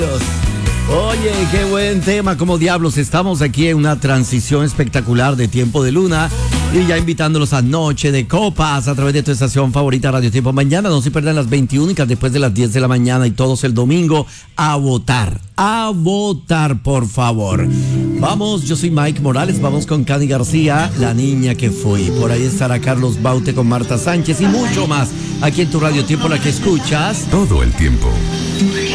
Oye, qué buen tema, como diablos. Estamos aquí en una transición espectacular de Tiempo de Luna y ya invitándolos a Noche de Copas a través de tu estación favorita Radio Tiempo. Mañana no se pierdan las 21 después de las 10 de la mañana y todos el domingo a votar, por favor. Vamos, yo soy Mike Morales, vamos con Cani García, La Niña que Fui. Por ahí estará Carlos Baute con Marta Sánchez y mucho más aquí en tu Radio Tiempo, la que escuchas todo el tiempo.